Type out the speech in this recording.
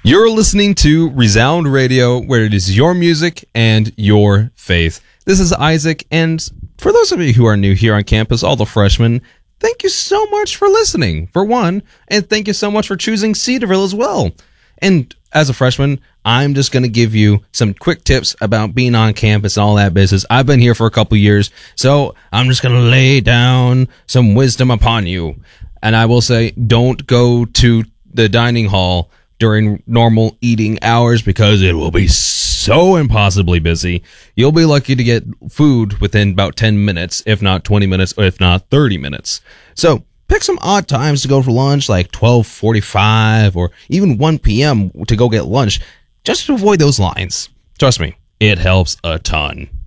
You're listening to Resound Radio, where it is your music and your faith. This is Isaac, and for those of you who are new here on campus, all the freshmen, thank you so much for listening, for one, and thank you so much for choosing Cedarville as well. And as a freshman, I'm just going to give you some quick tips about being on campus and all that business. I've been here for a couple years, so I'm just going to lay down some wisdom upon you. And I will say, don't go to the dining hall during normal eating hours because it will be so impossibly busy. You'll be lucky to get food within about 10 minutes, if not 20 minutes, if not 30 minutes. So pick some odd times to go for lunch, like 12:45 or even 1 p.m. to go get lunch, just to avoid those lines. Trust me, it helps a ton.